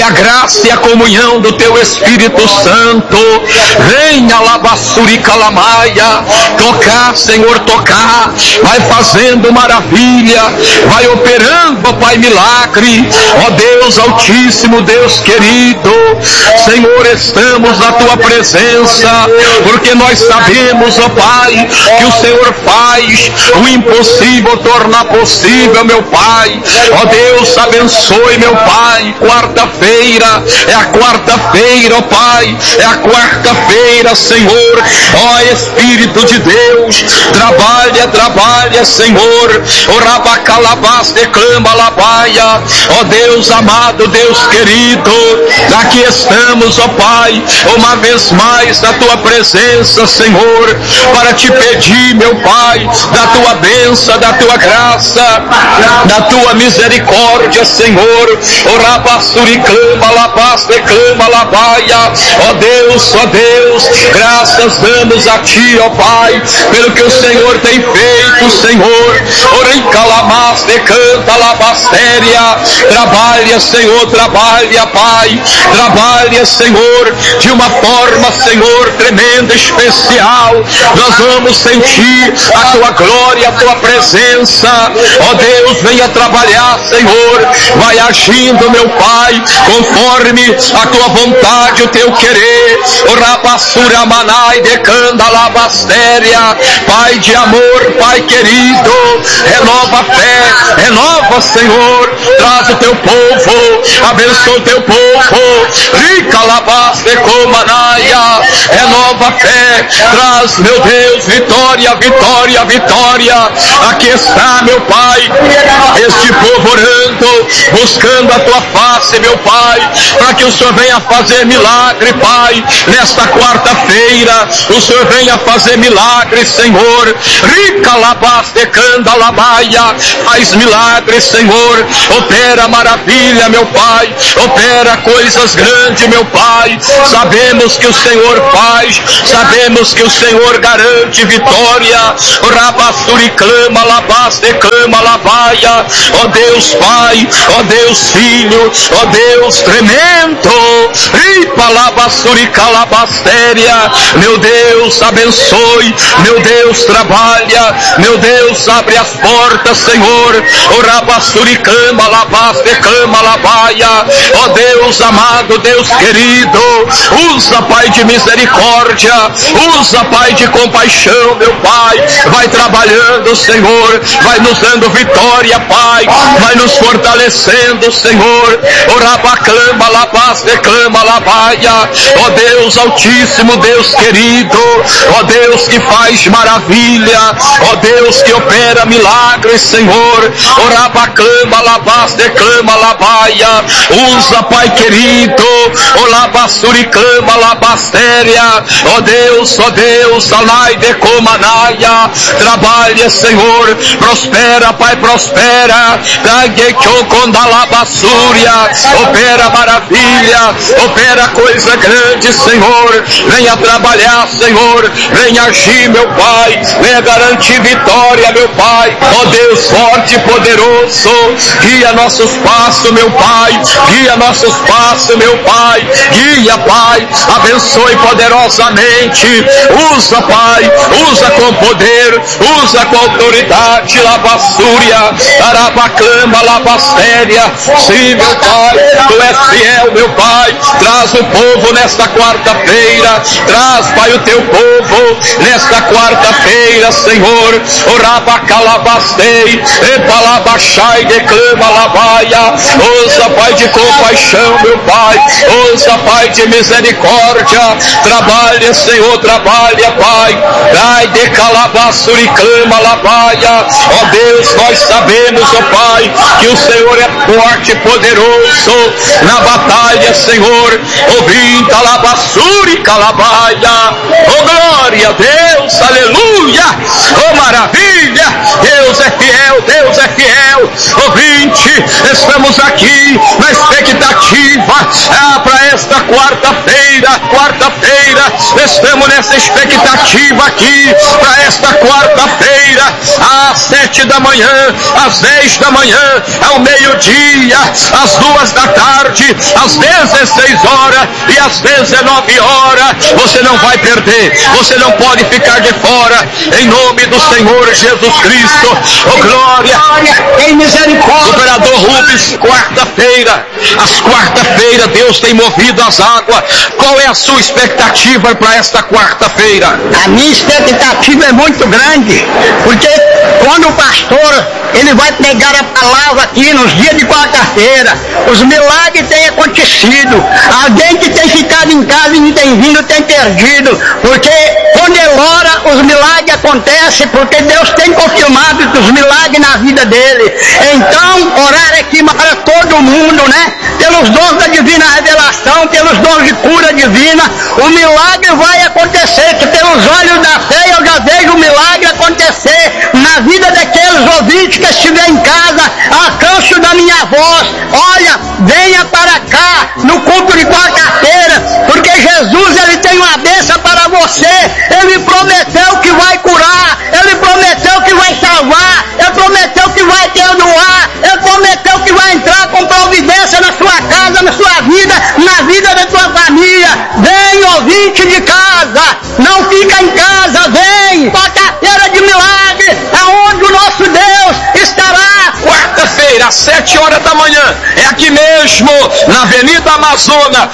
a graça e a comunhão do teu Espírito Santo. Venha, Labassuri Calamaia, tocar, Senhor, tocar. Vai fazendo maravilha, vai operando, ó Pai, milagre. Ó Deus Altíssimo, Deus querido, Senhor, estamos na tua presença, porque nós sabemos, ó Pai, que o Senhor faz o impossível tornar possível, meu Pai. Ó Deus, abençoe, meu Pai. Quarta-feira, é a quarta-feira, ó Pai, é a quarta-feira, Senhor. Ó Espírito de Deus, trabalha, trabalha, Senhor. O Rabacalabás declama labaia. Ó Deus amado, Deus querido, aqui estamos, ó Pai, uma vez mais na tua presença, Senhor, para te pedir, meu Pai, da tua bênção, da tua graça, da tua misericórdia, Senhor. O Rabassuri clama, labás declama labaia. Ó Deus, graças damos a ti, ó Pai, pelo que o Senhor tem feito, Senhor. Oricalamás decanta labastéria. Trabalha, Senhor, trabalha, Pai. Trabalha, Senhor, de uma forma, Senhor, tremenda, especial. Nós vamos sentir a tua glória, a tua presença. Ó Deus, venha trabalhar, Senhor. Vai agindo, meu Pai, conforme a tua vontade, o teu querer. O Rabassura Manai decanda labastéria. Pai de amor, Pai querido, renova a fé, renova, Senhor. Traz o teu povo, abençoa o teu povo. Rica labaste comanaia, renova a fé. Traz, meu Deus, vitória, vitória, vitória. Aqui está, meu Pai, este povo orando, buscando a tua face, meu Pai, para que o Senhor venha fazer milagre, Pai, nesta quarta-feira. O Senhor venha fazer milagre, Senhor. Rica labaste canda labaia, faz milagre, Senhor. Opera maravilha, meu Pai, opera coisas grandes, meu Pai. Sabemos que o Senhor faz, sabemos que o Senhor garante vitória. Rabassuri clama, labaste clama, labaia. Ó Deus Pai, ó Deus Filho, ó Deus tremendo. Ripa labassuri calabastéria. Meu Deus, abençoe, meu Deus, trabalha, meu Deus, abre as portas, Senhor. O rabassuri clama, labaste clama, labaia. Ó Deus amado, Deus querido, usa, Pai de misericórdia, usa, Pai de compaixão, meu Pai. Vai trabalhando, Senhor, vai nos dando vitória, Pai, vai nos fortalecendo, Senhor. O rabaclama, labás, declama, labaia. Ó Deus Altíssimo, Deus querido, ó Deus que faz maravilha, ó Deus que opera milagres, Senhor. O rabaclama, labás, declama, labaia. Usa, Pai querido, o labassuri clama, labastéria. Ó Deus, alai de comanaia. Trabalha, Senhor, prospera, Pai, prospera. Opera maravilha, opera coisa grande, Senhor. Venha trabalhar, Senhor, venha agir, meu Pai, venha garantir vitória, meu Pai. Ó Deus forte e poderoso, guia nossos passos, meu Pai, guia nossos passos, meu Pai, guia, Pai, abençoe poderosamente. Usa, Pai, usa com poder, usa com autoridade. Labassúria, arabaclama, labastéria. Sim, meu Pai, tu és fiel, meu Pai. Traz o povo nesta quarta-feira, traz, Pai, o teu povo nesta quarta-feira, Senhor. Orabacalabastei, epalabachai, declama, labaia. Usa, Pai, de compaixão, meu Pai, usa, Pai, de misericórdia. Trabalha, Senhor, trabalha, Pai. Ai, de calabassuri, clama, labaia. Ó Deus, nós sabemos, ó Pai, que o Senhor é forte e poderoso na batalha, Senhor. Ouvinta, labassuri, calabaia. Oh, glória a Deus, aleluia. Oh, maravilha. Deus é fiel, Deus é fiel. Ouvinte, estamos aqui na expectativa para esta quarta-feira, estamos nessa expectativa aqui para esta quarta-feira, às 7 da manhã, às 10 da manhã, ao meio-dia, às 2 da tarde, às 16 horas e às 19 horas. Você não vai perder, você não pode ficar de fora, em nome do Senhor Jesus Cristo. Oh glória, em misericórdia. Operador Rubens, quarta-feira, às quarta-feira Deus tem movido as águas. Qual é a sua expectativa para esta quarta-feira? A minha expectativa é muito grande, porque quando o pastor ele vai pregar a palavra aqui nos dias de quarta-feira, os milagres têm acontecido. Alguém que tem ficado em casa e não tem vindo tem perdido, porque quando ele ora, os milagres acontecem, porque Deus tem confirmado os milagres na vida dele. Então, orar aqui para todo mundo, né? Pelos dons da divina revelação, pelos dons de cura divina, o milagre vai acontecer, que pelos olhos da fé eu já vejo o milagre acontecer na vida daqueles ouvintes que estiver em casa, alcance da minha voz. Olha, venha para cá no culto de quarta-feira, porque Jesus ele tem uma bênção para você. Ele prometeu que vai curar, ele prometeu que vai salvar, ele prometeu que vai perdoar, ele prometeu que vai entrar com providência na sua casa, na sua vida, na vida da sua família. Vem, ouvinte de casa, não fica em casa, vem. Quarta-feira de milagre, aonde o nosso Deus estará. Quarta-feira, às 7 horas da manhã, é aqui mesmo, na Avenida Amazônia,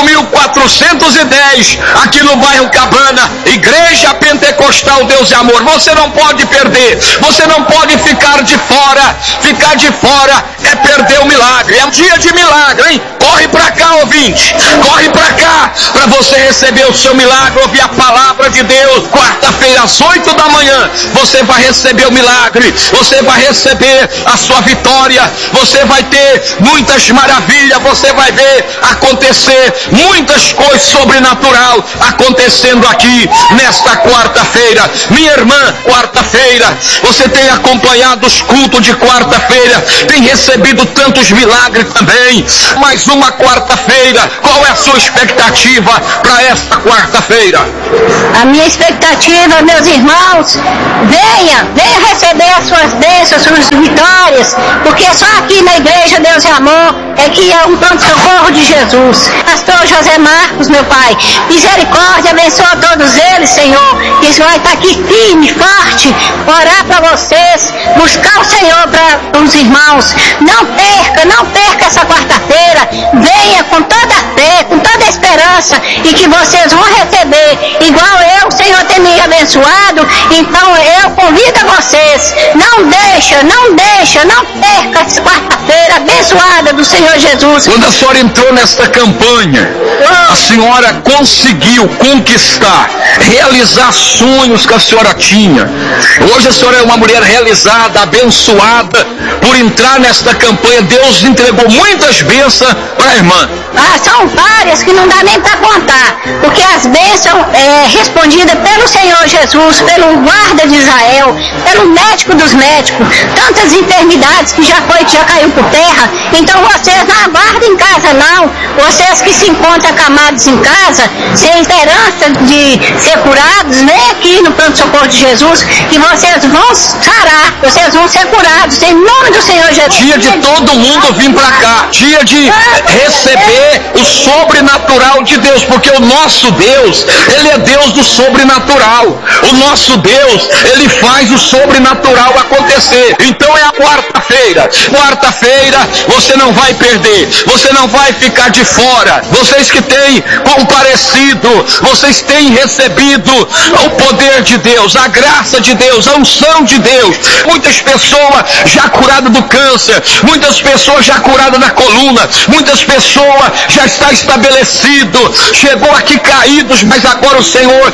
8.410, aqui no bairro Cabana, Igreja Pentecostal Deus e Amor. Você não pode perder, você não pode ficar de fora. Ficar de fora é perder o milagre. É um dia de milagre, hein? Corre pra cá, ouvinte, corre pra cá, para você receber o seu milagre, ouvir a palavra de Deus. Quarta-feira, às 8 da manhã, você vai receber o milagre, você vai receber a sua vitória, você vai ter muitas maravilhas, você vai ver acontecer muitas coisas sobrenatural acontecendo aqui nesta quarta-feira. Minha irmã, quarta-feira, você tem acompanhado os cultos de quarta-feira, tem recebido tantos milagres também. Mais uma quarta-feira, qual é a sua expectativa para esta quarta-feira? A minha expectativa, meus irmãos, venha receber as suas bênçãos, suas vitórias, porque só aqui na Igreja Deus e Amor é que é um pronto-socorro de Jesus. Pastor José Marcos, meu Pai, misericórdia, abençoa todos eles, Senhor, que vai estar aqui firme, forte, orar para vocês, buscar o Senhor para os irmãos. Não perca essa quarta-feira, venha com toda a fé, com toda a esperança, e que vocês vão receber, igual eu, o Senhor tem me abençoado. Então eu convido a vocês, não perca essa quarta-feira abençoada do Senhor Jesus. Quando a senhora entrou nesta campanha, a senhora conseguiu conquistar, realizar sonhos que a senhora tinha. Hoje a senhora é uma mulher realizada, abençoada, por entrar nesta campanha. Deus entregou muitas bênçãos para a irmã. São várias que não dá nem para contar, porque as bênçãos respondidas pelo Senhor Jesus, pelo guarda de Israel, pelo médico dos médicos, tantas enfermidades que já caiu por terra. Então vocês não aguardem em casa não, vocês que se encontram acamados em casa, sem esperança de ser curados, nem aqui no pronto-socorro de Jesus, que vocês vão sarar, vocês vão ser curados, em nome do Senhor Jesus. Dia de todo mundo vir para cá, dia de receber o sobrenatural de Deus, porque o nosso Deus, Ele é Deus do sobrenatural. O nosso Deus, Ele faz o sobrenatural acontecer. Então é a quarta-feira. Quarta-feira você não vai perder, você não vai ficar de fora. Vocês que têm comparecido, vocês têm recebido o poder de Deus, a graça de Deus, a unção de Deus. Muitas pessoas já curadas do câncer, muitas pessoas já curadas da coluna, muitas pessoas já está estabelecido, chegou aqui caídos, mas agora o Senhor já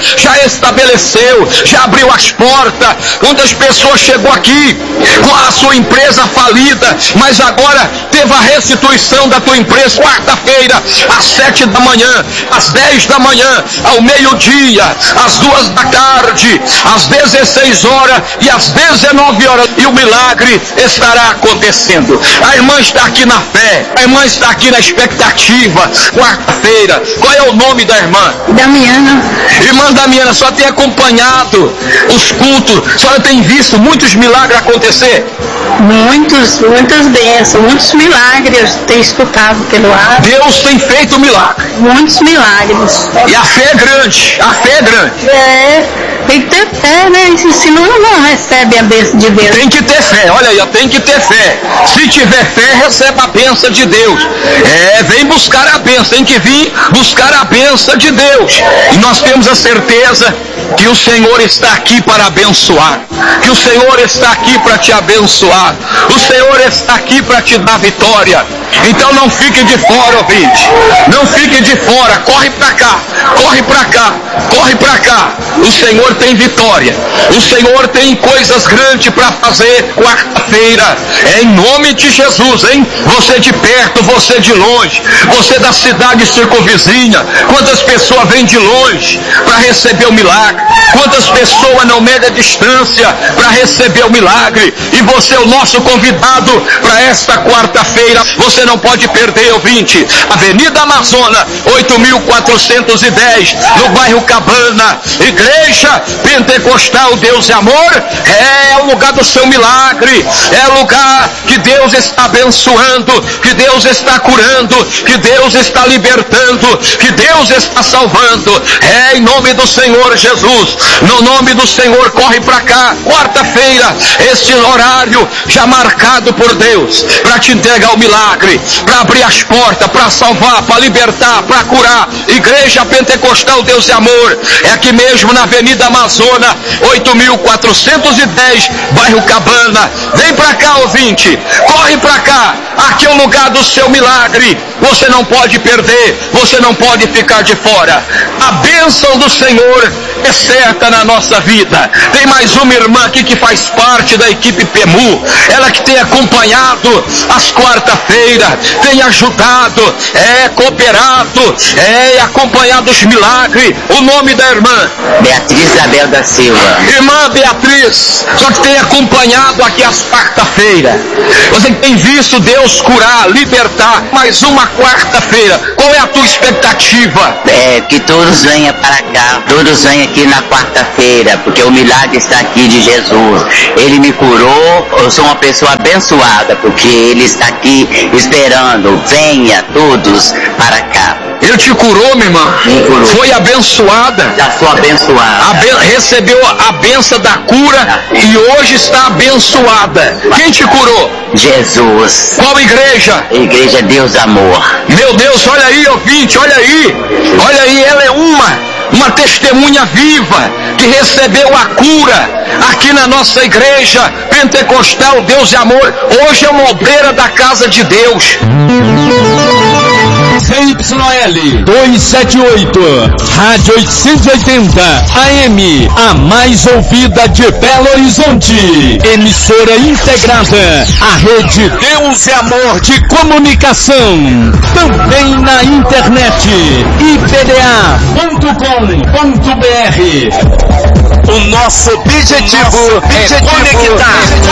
estabeleceu, já abriu as portas. Quantas pessoas chegou aqui com a sua empresa falida, mas agora teve a restituição da tua empresa. Quarta-feira, às 7 da manhã, às 10 da manhã, ao meio-dia, às 2 da tarde, às 16 horas e às 19 horas, e o milagre estará acontecendo. A irmã está aqui na fé, a irmã está aqui na expectativa. Quarta-feira, qual é o nome da irmã? Damiana. Irmã Damiana, a senhora tem acompanhado os cultos, a senhora tem visto muitos milagres acontecer? Muitas bênçãos, muitos milagres eu tenho escutado pelo ar. Deus tem feito milagre. Muitos milagres. E a fé é grande, a fé é grande. Tem que ter fé, né? Senão não recebe a bênção de Deus. Tem que ter fé, olha aí, tem que ter fé. Se tiver fé, recebe a bênção de Deus. Vem buscar a bênção, tem que vir buscar a bênção de Deus. E nós temos a certeza que o Senhor está aqui para abençoar, que o Senhor está aqui para te abençoar, o Senhor está aqui para te dar vitória. Então não fique de fora, ouvinte, não fique de fora, corre para cá, corre para cá, corre para cá. O Senhor tem vitória, o Senhor tem coisas grandes para fazer quarta-feira, em nome de Jesus, hein? Você de perto, você de longe, você da cidade circunvizinha, quantas pessoas vêm de longe para receber o milagre, quantas pessoas não medem a distância para receber o milagre, e você é o nosso convidado para esta quarta-feira. Você não pode perder, ouvinte. Avenida Amazônia 8410, no bairro Cabana. Igreja Pentecostal Deus e Amor é o lugar do seu milagre, é o lugar que Deus está abençoando, que Deus está curando, que Deus está libertando, que Deus está salvando. Em nome do Senhor Jesus, no nome do Senhor, corre para cá. Quarta-feira, este horário já marcado por Deus para te entregar o milagre, para abrir as portas, para salvar, para libertar, para curar. Igreja Pentecostal Deus e Amor é aqui mesmo na Avenida Amazônia 8410, bairro Cabana. Vem para cá, ouvinte, corre para cá. Aqui é o lugar do seu milagre. Você não pode perder, você não pode ficar de fora. A bênção do Senhor é certa na nossa vida. Tem mais uma irmã aqui que faz parte da equipe PEMU, ela que tem acompanhado as quarta-feiras, tem ajudado, cooperado, acompanhado os milagres. O nome da irmã? Beatriz Isabel da Silva. Irmã Beatriz, só que tem acompanhado aqui as quarta-feiras, você tem visto Deus curar, libertar. Mais uma quarta-feira, qual é a tua expectativa? Que todos venham para cá, todos venham aqui na quarta-feira, porque o milagre está aqui de Jesus. Ele me curou, eu sou uma pessoa abençoada, porque Ele está aqui esperando. Venha todos para cá. Ele te curou, minha irmã? Me curou. Foi abençoada? Já sou abençoada. Recebeu a benção da cura e hoje está abençoada. Quem te curou? Jesus. Qual igreja? Igreja Deus Amor. Meu Deus, olha aí, ouvinte, olha aí, ela é uma testemunha viva que recebeu a cura aqui na nossa igreja Pentecostal Deus e Amor. Hoje é uma obreira da casa de Deus. CYL 278, Rádio 880 AM, a mais ouvida de Belo Horizonte. Emissora integrada à rede Deus e Amor de comunicação. Também na internet, ipda.com.br. O nosso objetivo é conectar